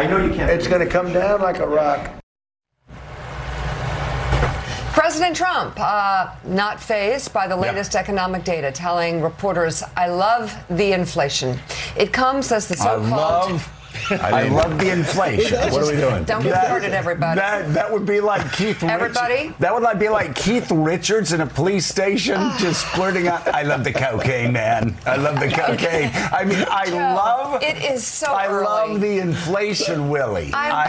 I know you can't. It's going to come down like a rock. President Trump, not fazed by the latest economic data, telling reporters, I love the inflation. It comes as the so-called... I love the inflation. What are we doing? Don't get started, everybody. That would be like Keith Everybody? That would be like Keith Richards in a police station just blurting out, I love the cocaine, man. I love the cocaine. I mean, It is so I early. love the inflation, Willie. Why?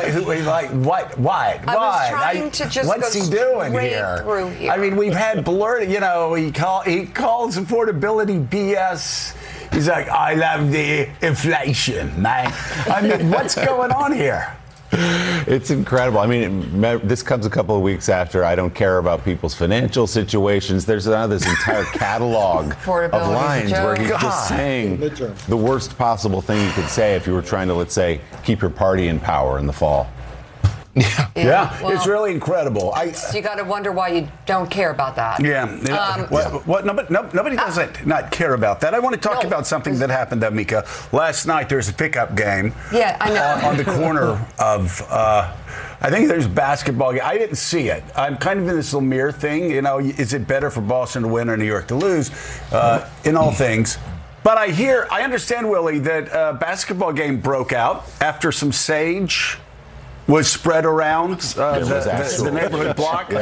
I was trying to just what's go he doing straight here? through here. I mean, we've had blurred, he calls affordability BS. He's like, I love the inflation, man. I mean, what's going on here? It's incredible. I mean, this comes a couple of weeks after I don't care about people's financial situations. There's now this entire catalog of lines where he's just saying the worst possible thing you could say if you were trying to, let's say, keep your party in power in the fall. Yeah, well, it's really incredible. You got to wonder why you don't care about that. Yeah. Nobody doesn't not care about that. I want to talk about something that happened, Mika. Last night there's a pickup game. Yeah, I know. On the corner of, I think there's a basketball game. I didn't see it. I'm kind of in this little mirror thing. You know, is it better for Boston to win or New York to lose? In all things. But I understand, Willie, that a basketball game broke out after some sage was spread around the neighborhood block.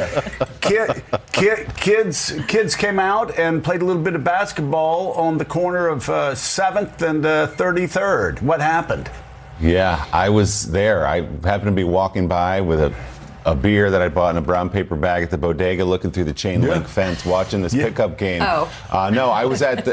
Kids came out and played a little bit of basketball on the corner of 7th and 33rd. What happened? Yeah, I was there. I happened to be walking by with a beer that I bought in a brown paper bag at the bodega, looking through the chain link fence, watching this pickup game. Oh. No, I was at the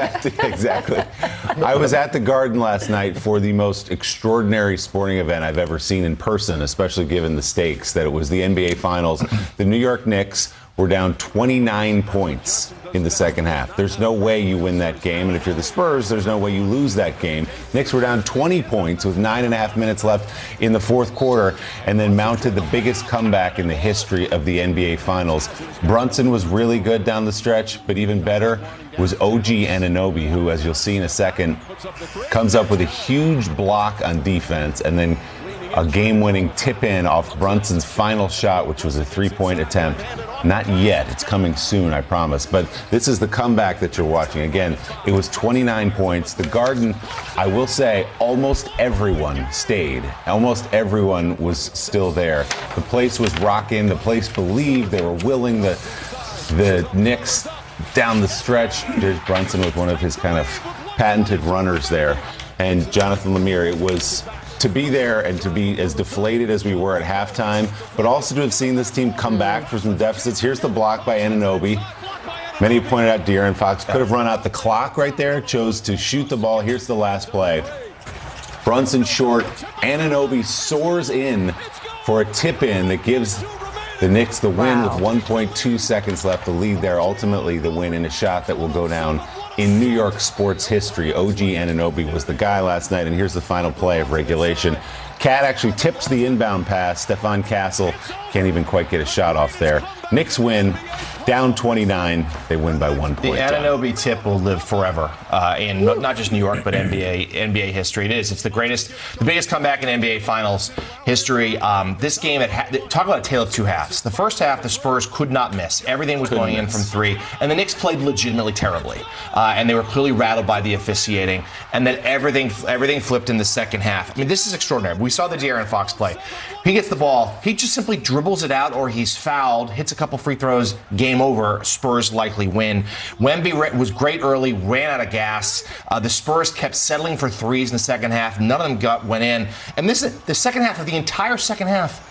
Garden last night for the most extraordinary sporting event I've ever seen in person, especially given the stakes that it was the NBA Finals. The New York Knicks were down 29 points in the second half. There's no way you win that game, and if you're the Spurs, there's no way you lose that game. Knicks were down 20 points with 9.5 minutes left in the fourth quarter, and then mounted the biggest comeback in the history of the NBA Finals. Brunson was really good down the stretch, but even better was OG Anunoby, who, as you'll see in a second, comes up with a huge block on defense, and then a game-winning tip-in off Brunson's final shot, which was a three-point attempt. Not yet. It's coming soon, I promise. But this is the comeback that you're watching. Again, it was 29 points. The Garden, I will say, almost everyone stayed. Almost everyone was still there. The place was rocking. The place believed. They were willing. The Knicks down the stretch. There's Brunson with one of his kind of patented runners there. And Jonathan Lemire, it was to be there and to be as deflated as we were at halftime, but also to have seen this team come back from some deficits. Here's the block by Anunoby. Many pointed out De'Aaron Fox could have run out the clock right there, chose to shoot the ball. Here's the last play. Brunson short. Anunoby soars in for a tip-in that gives the Knicks the win with 1.2 seconds left. The lead there, ultimately the win in a shot that will go down in New York sports history. OG Anunoby was the guy last night, and here's the final play of regulation. Cat actually tips the inbound pass. Stephon Castle can't even quite get a shot off there. Knicks win, down 29. They win by 1 point. The Anunoby tip will live forever in not just New York, but NBA history. It is. It's the biggest comeback in NBA Finals history. This game, talk about a tale of two halves. The first half, the Spurs could not miss. Everything was going in from three, and the Knicks played legitimately terribly, and they were clearly rattled by the officiating. And then everything flipped in the second half. I mean, this is extraordinary. We saw the De'Aaron Fox play. He gets the ball. He just simply dribbles it out, or he's fouled, hits a couple free throws, game over. Spurs likely win. Wemby was great early, ran out of gas. The Spurs kept settling for threes in the second half. None of them went in. And this is the second half of the entire second half.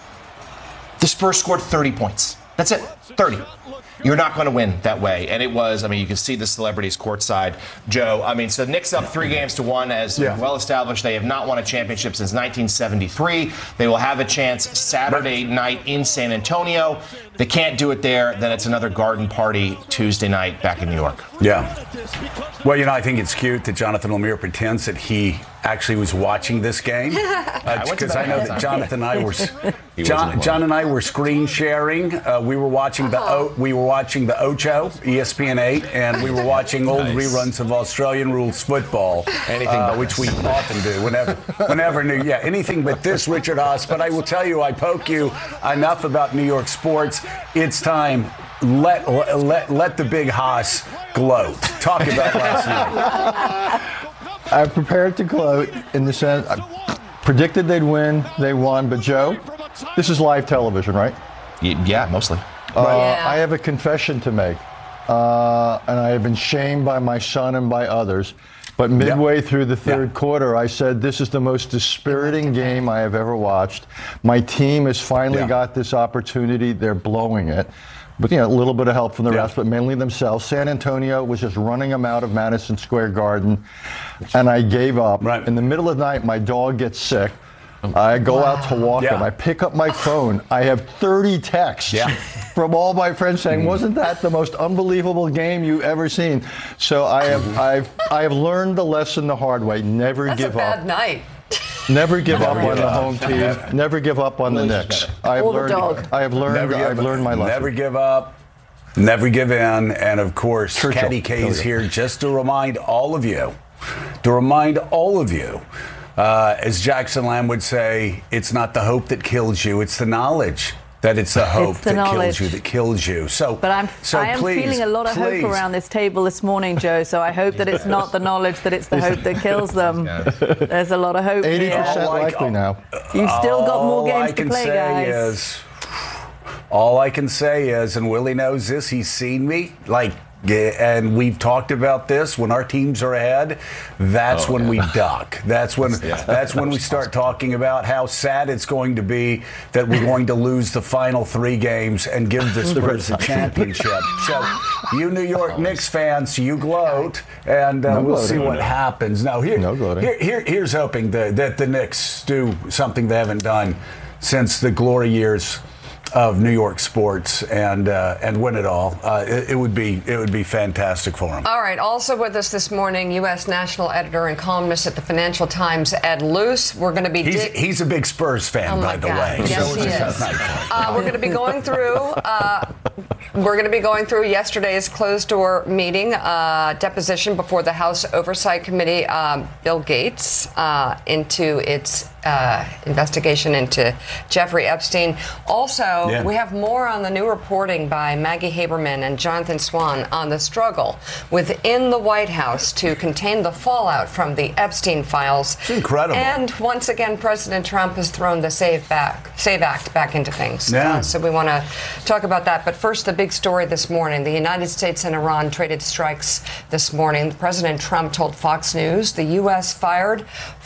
The Spurs scored 30 points. That's it, 30. You're not going to win that way. And it was, I mean, you can see the celebrities courtside. Joe, I mean, so Knicks up 3-1 as well established. They have not won a championship since 1973. They will have a chance Saturday night in San Antonio. They can't do it there, then it's another garden party Tuesday night back in New York. Yeah. Well, you know, I think it's cute that Jonathan Lemire pretends that he actually was watching this game. Because I know that Jonathan and I were John and I were screen sharing. We were watching watching the Ocho, ESPN 8, and we were watching old Nice. reruns of Australian rules football, Anything but which we this. often do whenever new. Yeah, anything but this, Richard Haas. But I will tell you, I poke you enough about New York sports. It's time. Let the big Haas gloat. Talk about last night. I'm prepared to gloat in the sense I predicted they'd win, they won. But Joe, this is live television, right? Yeah, mostly. Yeah. I have a confession to make, and I have been shamed by my son and by others. But midway through the third quarter, I said, this is the most dispiriting game I have ever watched. My team has finally got this opportunity. They're blowing it. But, a little bit of help from the rest, but mainly themselves. San Antonio was just running them out of Madison Square Garden, and I gave up. Right. In the middle of the night, my dog gets sick. I go out to walk him. I pick up my phone. I have 30 texts from all my friends saying, "Wasn't that the most unbelievable game you ever seen?" So I have learned the lesson the hard way. Never That's give a bad up. night. Never give up on the home team. Never give up on the Knicks. I've learned my lesson. Never give up. Never give in. And of course, Churchill. Caddy K is here just to remind all of you, as Jackson Lamb would say, it's not the hope that kills you, it's the knowledge that it's the hope that kills you. So, But I am please, feeling a lot of hope around this table this morning, Joe. So I hope that it's not the knowledge that it's the hope that kills them. There's a lot of hope 80% here. likely now. You've still got more games to play, guys. All I can say is, and Willie knows this, he's seen me, and we've talked about this, when our teams are ahead, that's when we duck. That's when we start talking about how sad it's going to be that we're going to lose the final 3 games and give the Spurs the championship. So you New York Knicks fans, you gloat, and we'll see what happens. Now, here's hoping that the Knicks do something they haven't done since the glory years of New York sports and win it all. It would be fantastic for him. All right. Also with us this morning, U.S. national editor and columnist at the Financial Times, Ed Luce. We're going to be. He's a big Spurs fan, by the way. Yes, he is. We're going to be going through. We're going to be going through yesterday's closed-door meeting, deposition before the House Oversight Committee, Bill Gates, into its investigation into Jeffrey Epstein. Also, we have more on the new reporting by Maggie Haberman and Jonathan Swan on the struggle within the White House to contain the fallout from the Epstein files. It's incredible. And once again, President Trump has thrown the SAVE Act back into things. Yeah. So we want to talk about that. But first, the big story this morning. The United States and Iran traded strikes this morning. President Trump told Fox News the U.S. fired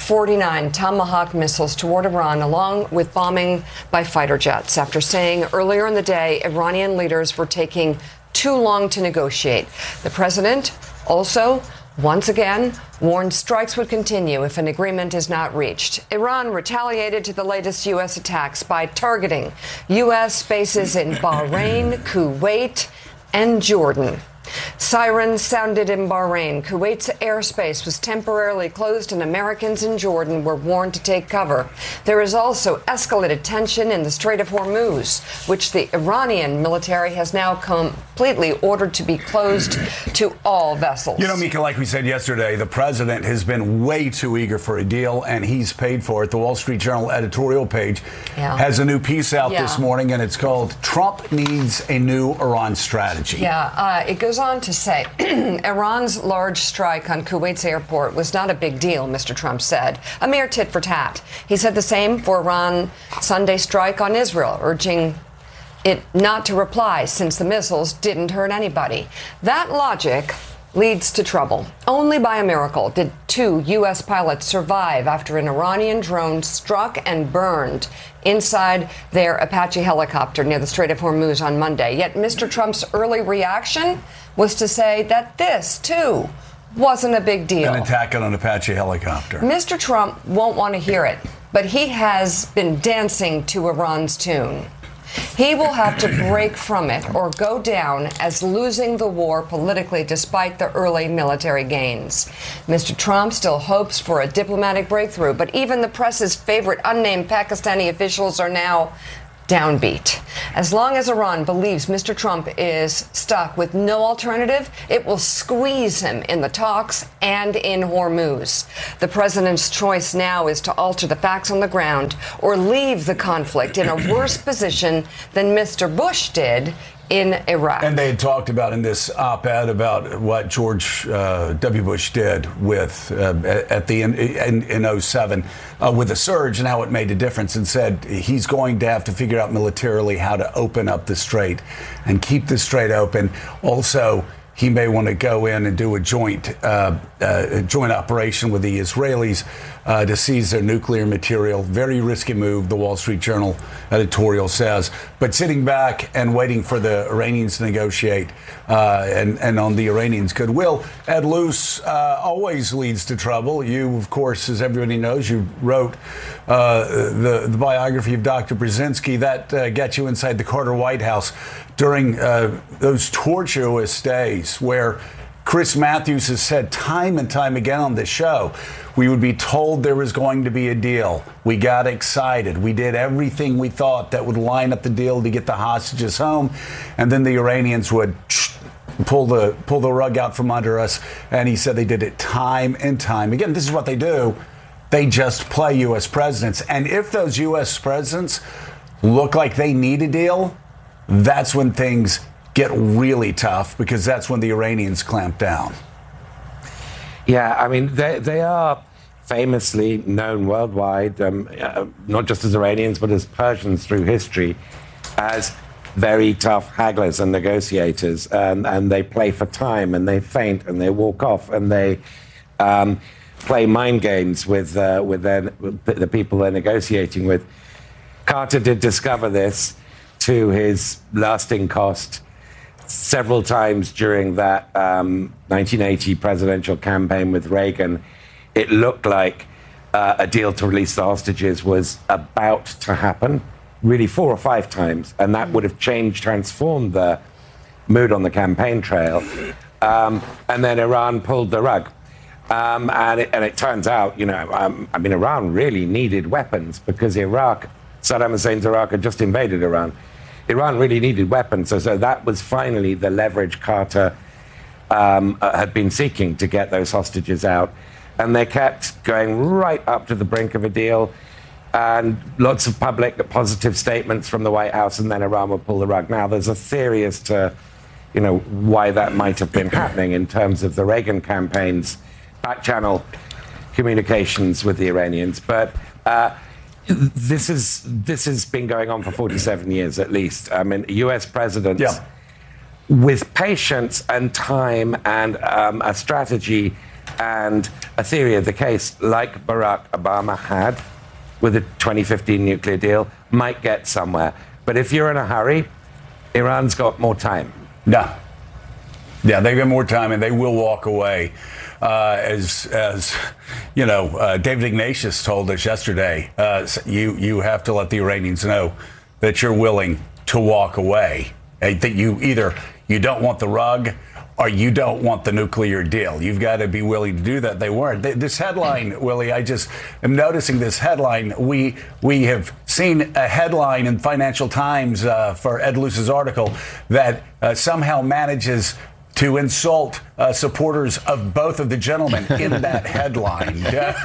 49 Tomahawk missiles toward Iran, along with bombing by fighter jets, after saying earlier in the day Iranian leaders were taking too long to negotiate. The president also once again warned strikes would continue if an agreement is not reached. Iran retaliated to the latest U.S. attacks by targeting U.S. bases in Bahrain, Kuwait, and Jordan. Sirens sounded in Bahrain. Kuwait's airspace was temporarily closed, and Americans in Jordan were warned to take cover. There is also escalated tension in the Strait of Hormuz, which the Iranian military has now completely ordered to be closed to all vessels. You know, Mika, like we said yesterday, the president has been way too eager for a deal, and he's paid for it. The Wall Street Journal editorial page has a new piece out this morning, and it's called "Trump Needs a New Iran Strategy." It goes on to say Iran's large strike on Kuwait's airport was not a big deal, Mr. Trump said. A mere tit for tat. He said the same for Iran's Sunday strike on Israel, urging it not to reply since the missiles didn't hurt anybody. That logic leads to trouble. Only by a miracle did 2 U.S. pilots survive after an Iranian drone struck and burned inside their Apache helicopter near the Strait of Hormuz on Monday. Yet Mr. Trump's early reaction was to say that this, too, wasn't a big deal. An attack on an Apache helicopter. Mr. Trump won't want to hear it, but he has been dancing to Iran's tune. He will have to break from it or go down as losing the war politically despite the early military gains. Mr. Trump still hopes for a diplomatic breakthrough, but even the press's favorite unnamed Pakistani officials are now downbeat. As long as Iran believes Mr. Trump is stuck with no alternative, it will squeeze him in the talks and in Hormuz. The president's choice now is to alter the facts on the ground or leave the conflict in a worse position than Mr. Bush did in Iraq. And they had talked about in this op-ed about what George W. Bush did with at the end in 07 with the surge and how it made a difference, and said he's going to have to figure out militarily how to open up the strait and keep the strait open. Also, he may want to go in and do a joint operation with the Israelis to seize their nuclear material. Very risky move, the Wall Street Journal editorial says. But sitting back and waiting for the Iranians to negotiate and on the Iranians' goodwill, Ed Luce always leads to trouble. You, of course, as everybody knows, you wrote the biography of Dr. Brzezinski. That gets you inside the Carter White House during those tortuous days where Chris Matthews has said time and time again on this show, we would be told there was going to be a deal. We got excited. We did everything we thought that would line up the deal to get the hostages home. And then the Iranians would pull the rug out from under us. And he said they did it time and time again. This is what they do. They just play U.S. presidents. And if those U.S. presidents look like they need a deal, that's when things get really tough, because that's when the Iranians clamp down. Yeah, I mean, they are famously known worldwide, not just as Iranians, but as Persians through history, as very tough hagglers and negotiators. And they play for time, and they feint, and they walk off, and they play mind games with the people they're negotiating with. Carter did discover this to his lasting cost several times during that 1980 presidential campaign with Reagan. It looked like a deal to release the hostages was about to happen, really 4 or 5 times, and that would have transformed the mood on the campaign trail. And then Iran pulled the rug. And it turns out, I mean, Iran really needed weapons, because Saddam Hussein's Iraq had just invaded Iran. Iran really needed weapons, so that was finally the leverage Carter had been seeking to get those hostages out. And they kept going right up to the brink of a deal, and lots of public positive statements from the White House, and then Iran would pull the rug. Now, there's a theory as to, why that might have been happening in terms of the Reagan campaign's back-channel communications with the Iranians, but this has been going on for 47 years at least. I mean, U.S. presidents, with patience and time and a strategy and a theory of the case, like Barack Obama had with the 2015 nuclear deal, might get somewhere. But if you're in a hurry, Iran's got more time. Yeah, they've got more time, and they will walk away. As David Ignatius told us yesterday, you have to let the Iranians know that you're willing to walk away. That you don't want the rug, or you don't want the nuclear deal. You've got to be willing to do that. They weren't. This headline, Willie, I just am noticing this headline. We have seen a headline in Financial Times for Ed Luce's article that somehow manages to insult supporters of both of the gentlemen in that headline.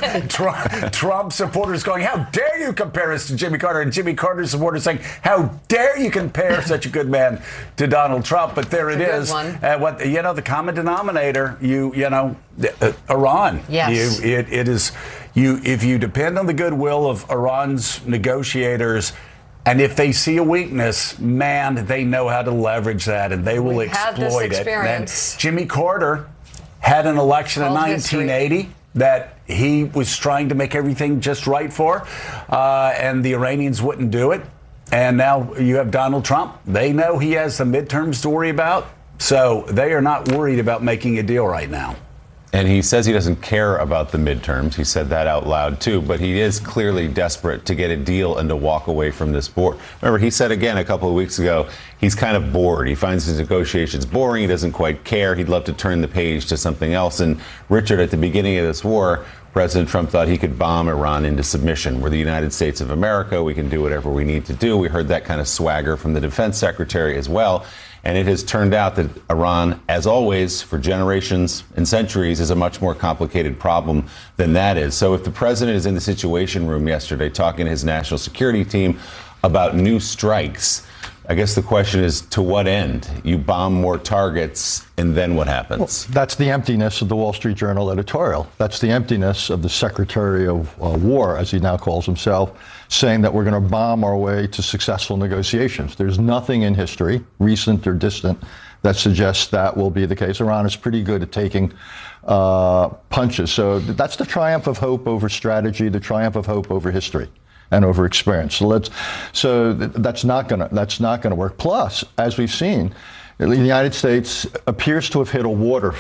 Trump supporters going, how dare you compare us to Jimmy Carter? And Jimmy Carter supporters saying, how dare you compare such a good man to Donald Trump? But there it is. The common denominator, Iran. Yes. It is, if you depend on the goodwill of Iran's negotiators, and if they see a weakness, man, they know how to leverage that, and they will exploit it. And Jimmy Carter had an election in 1980 that he was trying to make everything just right for, and the Iranians wouldn't do it. And now you have Donald Trump. They know he has the midterms to worry about, so they are not worried about making a deal right now. And he says he doesn't care about the midterms. He said that out loud, too. But he is clearly desperate to get a deal and to walk away from this war. Remember, he said again a couple of weeks ago, he's kind of bored. He finds his negotiations boring. He doesn't quite care. He'd love to turn the page to something else. And Richard, at the beginning of this war, President Trump thought he could bomb Iran into submission. We're the United States of America. We can do whatever we need to do. We heard that kind of swagger from the defense secretary as well. And it has turned out that Iran, as always, for generations and centuries, is a much more complicated problem than that is. So if the president is in the Situation Room yesterday talking to his national security team about new strikes, I guess the question is, to what end? You bomb more targets, and then what happens? Well, that's the emptiness of the Wall Street Journal editorial. That's the emptiness of the Secretary of War, as he now calls himself, saying that we're going to bomb our way to successful negotiations. There's nothing in history, recent or distant, that suggests that will be the case. Iran is pretty good at taking punches. So that's the triumph of hope over strategy, the triumph of hope over history and over experience. So that's not going to work. Plus, as we've seen, the United States appears to have hit a water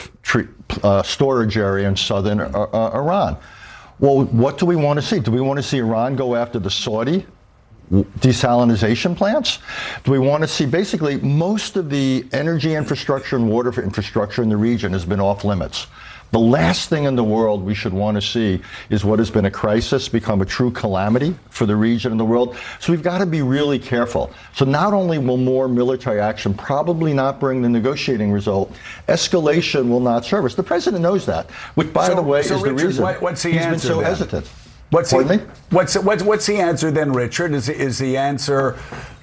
storage area in southern Iran. Well, what do we want to see? Do we want to see Iran go after the Saudi desalination plants? Do we want to see, basically, most of the energy infrastructure and water infrastructure in the region has been off limits. The last thing in the world we should want to see is what has been a crisis become a true calamity for the region and the world. So we've got to be really careful. So not only will more military action probably not bring the negotiating result, escalation will not serve us. The president knows that, which, by the way, is Richard, the reason what's the he's answer been so then? hesitant. What's the answer then, Richard? Is the answer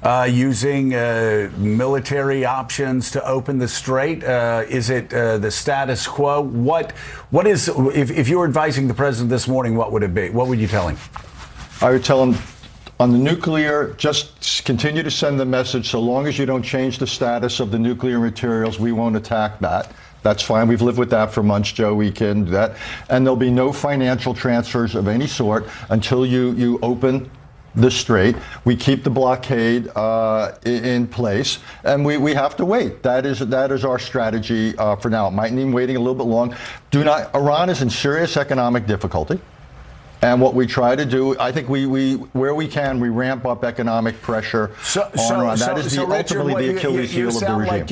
using military options to open the strait? Is it the status quo? What is, if you were advising the president this morning, what would it be? What would you tell him? I would tell him, on the nuclear, just continue to send the message. So long as you don't change the status of the nuclear materials, we won't attack that. That's fine. We've lived with that for months, Joe. We can do that. And there'll be no financial transfers of any sort until you open the strait. We keep the blockade in place, and we have to wait. That is our strategy for now. It might mean waiting a little bit long. Iran is in serious economic difficulty. And what we try to do, I think we where we can, we ramp up economic pressure on Iran. That is ultimately the Achilles heel of the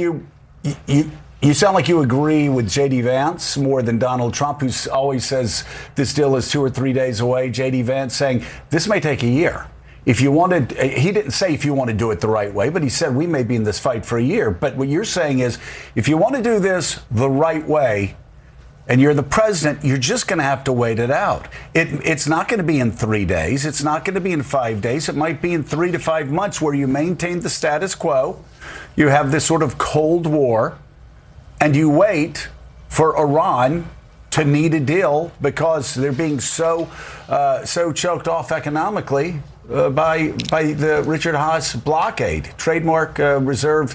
regime. You sound like you agree with J.D. Vance more than Donald Trump, who always says this deal is 2 or 3 days away. J.D. Vance saying this may take a year. If you wanted, he didn't say if you want to do it the right way, but he said we may be in this fight for a year. But what you're saying is if you want to do this the right way, and you're the president, you're just going to have to wait it out. It's not going to be in 3 days. It's not going to be in 5 days. It might be in 3 to 5 months where you maintain the status quo. You have this sort of Cold War, and you wait for Iran to need a deal because they're being so choked off economically by the Richard Haass blockade. Trademark Reserve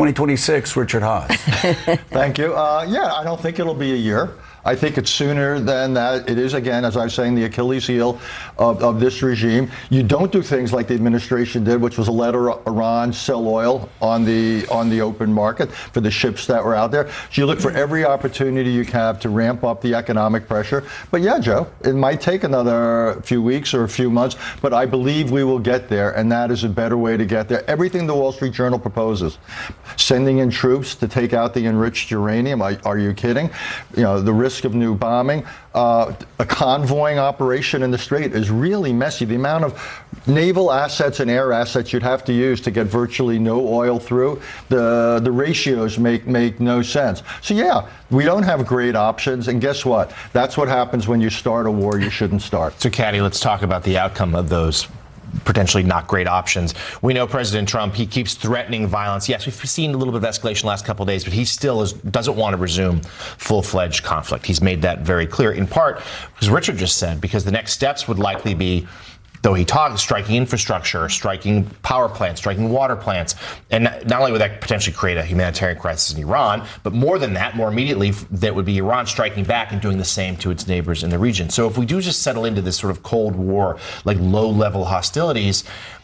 2026, Richard Haass. Thank you. Yeah, I don't think it'll be a year. I think it's sooner than that. It is, again, as I was saying, the Achilles heel of this regime. You don't do things like the administration did, which was to let Iran sell oil on the open market for the ships that were out there. So you look for every opportunity you have to ramp up the economic pressure. But yeah, Joe, it might take another few weeks or a few months, but I believe we will get there, and that is a better way to get there. Everything the Wall Street Journal proposes, sending in troops to take out the enriched uranium, are you kidding? You know, the risk of new bombing, a convoying operation in the Strait is really messy. The amount of naval assets and air assets you'd have to use to get virtually no oil through, the ratios make no sense. So yeah, we don't have great options, and guess what? That's what happens when you start a war you shouldn't start. So, Caddy, let's talk about the outcome of those potentially not great options. We know President Trump, he keeps threatening violence. Yes, we've seen a little bit of escalation the last couple of days, but he still doesn't want to resume full-fledged conflict. He's made that very clear, in part, because Richard just said, because the next steps would likely be, though he talked, striking infrastructure, striking power plants, striking water plants. And not only would that potentially create a humanitarian crisis in Iran, but more than that, more immediately, that would be Iran striking back and doing the same to its neighbors in the region. So if we do just settle into this sort of Cold War, like low-level hostilities,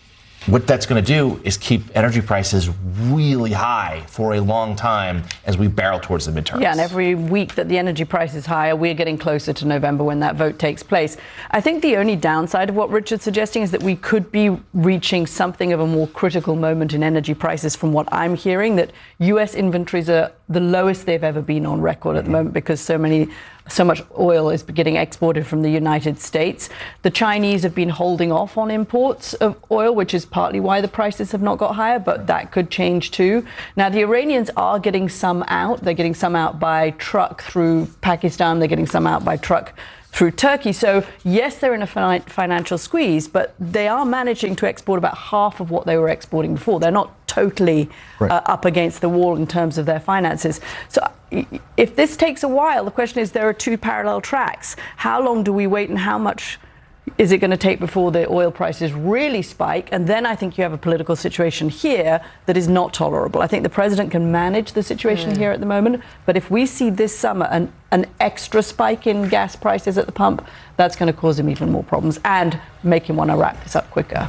what that's going to do is keep energy prices really high for a long time as we barrel towards the midterms. Yeah, and every week that the energy price is higher, we're getting closer to November when that vote takes place. I think the only downside of what Richard's suggesting is that we could be reaching something of a more critical moment in energy prices from what I'm hearing, that U.S. inventories are the lowest they've ever been on record at the moment because so much oil is getting exported from the United States. The Chinese have been holding off on imports of oil, which is partly why the prices have not got higher, but that could change too. Now, the Iranians are getting some out. They're getting some out by truck through Pakistan. They're getting some out by truck through Turkey. So, yes, they're in a financial squeeze, but they are managing to export about half of what they were exporting before. They're not totally up against the wall in terms of their finances. So if this takes a while, the question is, there are two parallel tracks. How long do we wait and how much is it going to take before the oil prices really spike? And then I think you have a political situation here that is not tolerable. I think the president can manage the situation here at the moment. But if we see this summer an extra spike in gas prices at the pump, that's going to cause him even more problems and make him want to wrap this up quicker.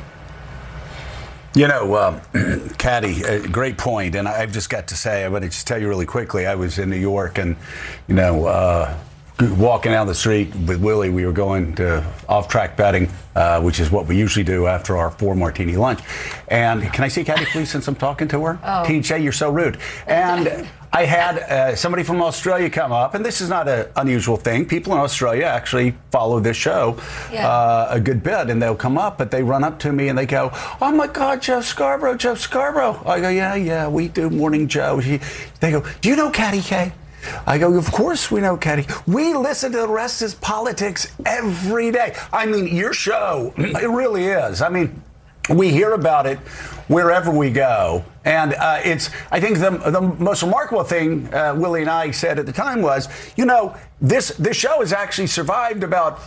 You know, Caddy, great point. And I've just got to say, I'm going to just tell you really quickly, I was in New York and, you know, walking down the street with Willie, we were going to off-track betting, which is what we usually do after our 4-martini lunch. And can I see Caddy, please, since I'm talking to her? Oh. TJ, you're so rude. And I had somebody from Australia come up, and this is not an unusual thing. People in Australia actually follow this show a good bit, and they'll come up, but they run up to me and they go, "Oh my God, Joe Scarborough, Joe Scarborough." I go, yeah, we do Morning Joe. They go, "Do you know Caddy K?" I go, "Of course we know Caddy. We listen to the rest of politics every day." I mean, your show, it really is. I mean, we hear about it wherever we go. And I think the most remarkable thing Willie and I said at the time was, you know, this show has actually survived about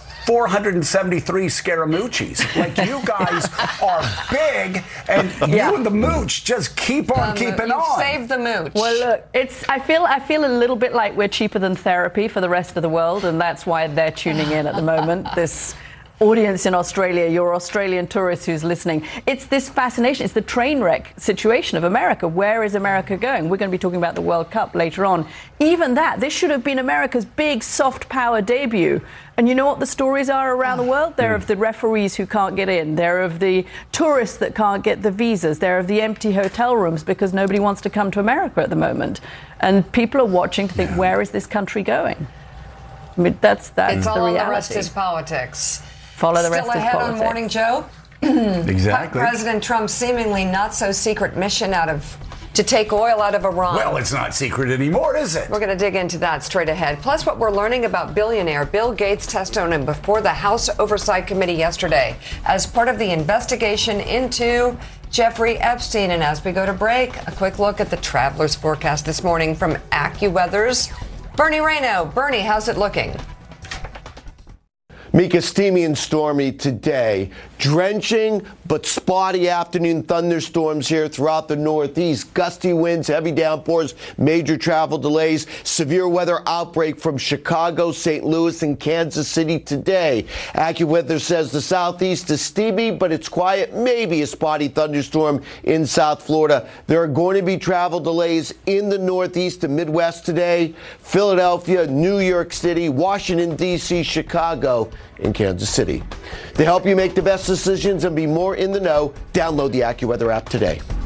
473 Scaramucci's. Like, you guys are big, and you and the mooch just keep on keeping on. Save the mooch. Well, look, I feel a little bit like we're cheaper than therapy for the rest of the world, and that's why they're tuning in at the moment. This audience in Australia, your Australian tourist who's listening, it's this fascination. It's the train wreck situation of America. Where is America going? We're going to be talking about the World Cup later on. Even that, this should have been America's big soft power debut. And you know what the stories are around the world? They're of the referees who can't get in. They're of the tourists that can't get the visas. They're of the empty hotel rooms because nobody wants to come to America at the moment. And people are watching to think, where is this country going? I mean, that's it's the all reality. The rest is politics. Follow the rest Still of ahead politics. on Morning Joe. Exactly. President Trump's seemingly not so secret mission to take oil out of Iran. Well, it's not secret anymore, is it? We're going to dig into that straight ahead. Plus, what we're learning about billionaire Bill Gates' testimony before the House Oversight Committee yesterday as part of the investigation into Jeffrey Epstein. And as we go to break, a quick look at the traveler's forecast this morning from AccuWeather's Bernie Rayno. Bernie, how's it looking? Mika, steamy and stormy today. Drenching but spotty afternoon thunderstorms here throughout the Northeast. Gusty winds, heavy downpours, major travel delays. Severe weather outbreak from Chicago, St. Louis, and Kansas City today. AccuWeather says the Southeast is steamy, but it's quiet. Maybe a spotty thunderstorm in South Florida. There are going to be travel delays in the Northeast and Midwest today. Philadelphia, New York City, Washington, D.C., Chicago, and Kansas City. To help you make the best decisions and be more in the know, download the AccuWeather app today.